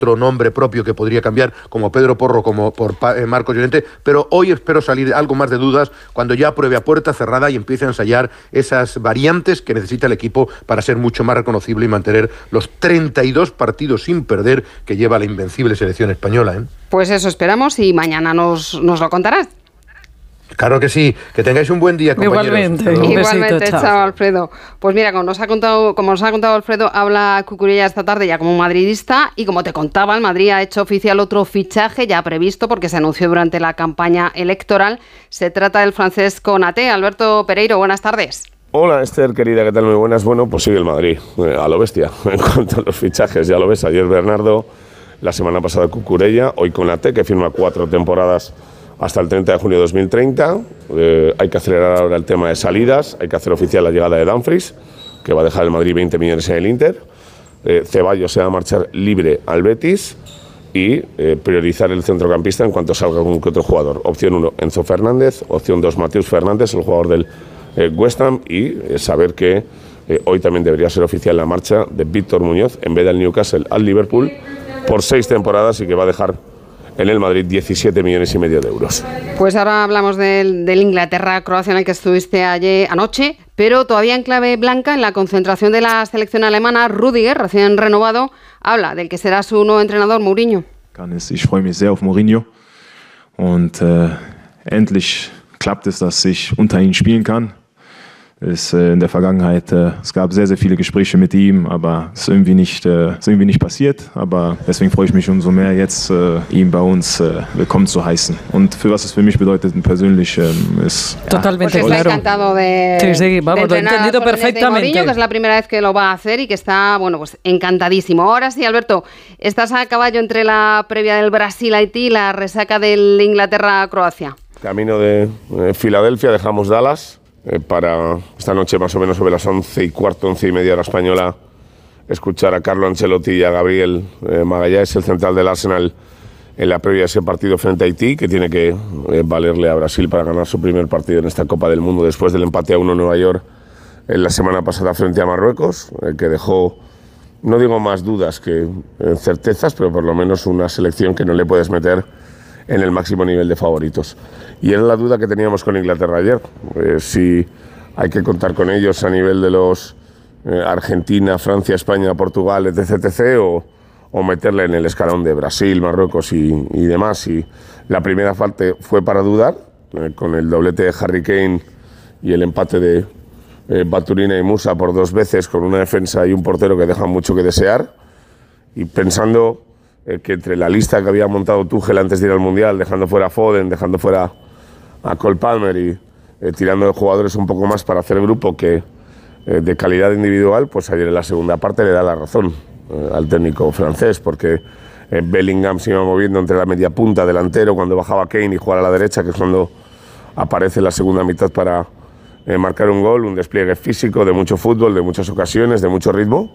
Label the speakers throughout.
Speaker 1: otro nombre propio que podría cambiar, como Pedro Porro, como por Marcos Llorente, pero hoy espero salir algo más de dudas cuando ya pruebe a puerta cerrada y empiece a ensayar esas variantes que necesita el equipo para ser mucho más reconocible y mantener los 32 partidos sin perder que lleva la invencible selección española, ¿eh?
Speaker 2: Pues eso esperamos y mañana nos lo contarás.
Speaker 1: Claro que sí, que tengáis un buen día, compañeros.
Speaker 2: Igualmente, chao, Alfredo. Pues mira, como nos ha contado Alfredo, habla Cucurella esta tarde ya como madridista y como te contaba, el Madrid ha hecho oficial otro fichaje ya previsto porque se anunció durante la campaña electoral. Se trata del francés Konaté. Alberto Pereiro, buenas tardes.
Speaker 3: Hola Esther, querida, ¿qué tal? Muy buenas. Bueno, pues sigue el Madrid, a lo bestia, en cuanto a los fichajes, ya lo ves, ayer Bernardo, la semana pasada Cucurella, hoy Konaté, que firma 4 temporadas hasta el 30 de junio de 2030. Hay que acelerar ahora el tema de salidas, hay que hacer oficial la llegada de Dumfries, que va a dejar el Madrid 20 millones en el Inter. Ceballos se va a marchar libre al Betis y priorizar el centrocampista en cuanto salga algún que otro jugador. Opción 1, Enzo Fernández. Opción 2, Mateus Fernández, el jugador del West Ham. Y saber que hoy también debería ser oficial la marcha de Víctor Muñoz, en vez del Newcastle al Liverpool, por 6 temporadas y que va a dejar en el Madrid 17 millones y medio de euros.
Speaker 2: Pues ahora hablamos del Inglaterra-Croacia en el que estuviste anoche, pero todavía en clave blanca, en la concentración de la selección alemana. Rüdiger, recién renovado, habla del que será su nuevo entrenador, Mourinho.
Speaker 4: Ich freue mich sehr auf Mourinho und endlich klappt es, dass ich unter ihm spielen kann. In der Vergangenheit, es gab sehr, sehr viele Gespräche mit ihm, aber es ist irgendwie nicht passiert. Aber deswegen freue ich mich umso mehr, jetzt ihn bei uns willkommen zu heißen. Und für was es für mich bedeutet persönlich ist...
Speaker 2: Totalmente
Speaker 4: pues
Speaker 2: claro. Está encantado
Speaker 5: vamos, lo he entendido perfectamente.
Speaker 2: Mourinho, que es la primera vez que lo va a hacer y que está, pues encantadísimo. Ahora sí, Alberto, estás a caballo entre la previa del Brasil-Haití y la resaca del Inglaterra-Croacia.
Speaker 3: Camino de Filadelfia, dejamos Dallas. Para esta noche más o menos sobre las 11:15, 11:30 hora española, escuchar a Carlo Ancelotti y a Gabriel Magallanes, el central del Arsenal, en la previa de ese partido frente a Haití, que tiene que valerle a Brasil para ganar su primer partido en esta Copa del Mundo después del empate a 1 en Nueva York en la semana pasada frente a Marruecos, que dejó, no digo más dudas que certezas, pero por lo menos una selección que no le puedes meter en el máximo nivel de favoritos. Y era la duda que teníamos con Inglaterra ayer, si hay que contar con ellos a nivel de los Argentina, Francia, España, Portugal, etc., o meterle en el escalón de Brasil, Marruecos y demás. Y la primera parte fue para dudar, con el doblete de Harry Kane y el empate de Baturina y Musa por 2 veces, con una defensa y un portero que dejan mucho que desear, y pensando que entre la lista que había montado Tuchel antes de ir al Mundial, dejando fuera a Foden, dejando fuera a Cole Palmer y tirando de jugadores un poco más para hacer grupo que de calidad individual, pues ayer en la segunda parte le da la razón al técnico francés, porque Bellingham se iba moviendo entre la media punta, delantero, cuando bajaba Kane y jugaba a la derecha, que es cuando aparece en la segunda mitad para marcar un gol, un despliegue físico de mucho fútbol, de muchas ocasiones, de mucho ritmo.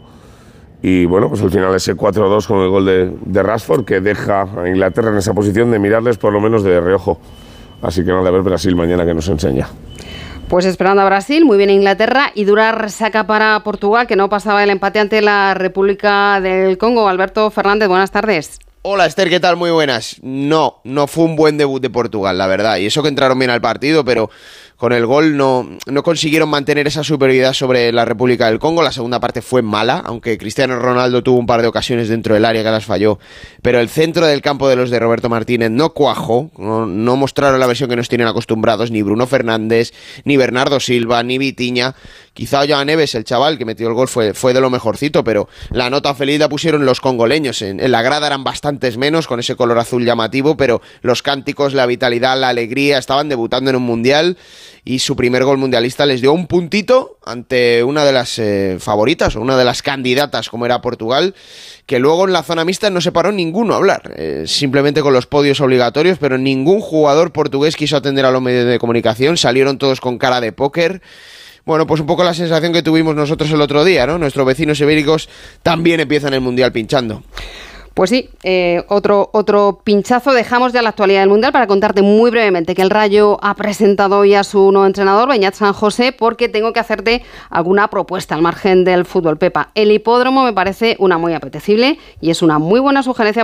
Speaker 3: Y bueno, pues al final ese 4-2 con el gol de Rashford, que deja a Inglaterra en esa posición de mirarles por lo menos de reojo. Así que nada, a ver Brasil mañana que nos enseña.
Speaker 2: Pues esperando a Brasil, muy bien Inglaterra, y dura resaca para Portugal, que no pasaba el empate ante la República del Congo. Alberto Fernández, buenas tardes.
Speaker 6: Hola Esther, ¿qué tal? Muy buenas. No fue un buen debut de Portugal, la verdad. Y eso que entraron bien al partido, pero con el gol no consiguieron mantener esa superioridad sobre la República del Congo. La segunda parte fue mala, aunque Cristiano Ronaldo tuvo un par de ocasiones dentro del área que las falló. Pero el centro del campo de los de Roberto Martínez no cuajó, no mostraron la versión que nos tienen acostumbrados ni Bruno Fernández, ni Bernardo Silva, ni Vitinha. Quizá Joao Neves, el chaval que metió el gol, fue de lo mejorcito, pero la nota feliz la pusieron los congoleños. En la grada eran bastantes menos, con ese color azul llamativo, pero los cánticos, la vitalidad, la alegría, estaban debutando en un mundial y su primer gol mundialista les dio un puntito ante una de las favoritas o una de las candidatas como era Portugal, que luego en la zona mixta no se paró ninguno a hablar, simplemente con los podios obligatorios, pero ningún jugador portugués quiso atender a los medios de comunicación, salieron todos con cara de póker. Bueno, pues un poco la sensación que tuvimos nosotros el otro día, ¿no? Nuestros vecinos ibéricos también empiezan el Mundial pinchando.
Speaker 2: Pues sí, otro pinchazo. Dejamos ya la actualidad del Mundial para contarte muy brevemente que el Rayo ha presentado hoy a su nuevo entrenador, Beñat San José, porque tengo que hacerte alguna propuesta al margen del fútbol, Pepa. El hipódromo me parece una muy apetecible y es una muy buena sugerencia